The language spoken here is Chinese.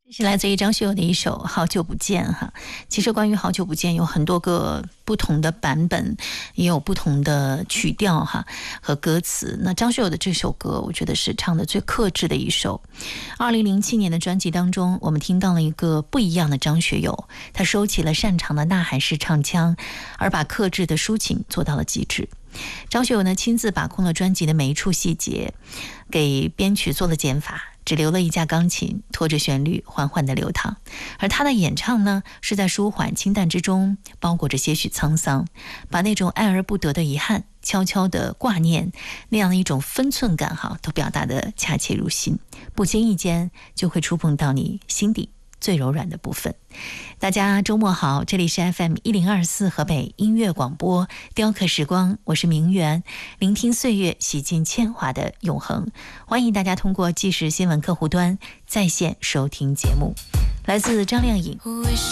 是来自于张学友的一首《好久不见》哈。其实关于《好久不见》有很多个不同的版本，也有不同的曲调哈和歌词。那张学友的这首歌，我觉得是唱的最克制的一首。2007年的专辑当中，我们听到了一个不一样的张学友，他收起了擅长的呐喊式唱腔，而把克制的抒情做到了极致。张学友呢，亲自把控了专辑的每一处细节，给编曲做了减法，只留了一架钢琴，拖着旋律缓缓的流淌。而他的演唱呢，是在舒缓清淡之中包裹着些许沧桑，把那种爱而不得的遗憾，悄悄的挂念，那样的一种分寸感都表达得恰切入心，不经意间就会触碰到你心底最柔软的部分。大家周末好，这里是 FM1024 河北音乐广播雕刻时光，我是明媛，聆听岁月，洗尽铅华的永恒。欢迎大家通过即时新闻客户端在线收听节目。来自张靓颖。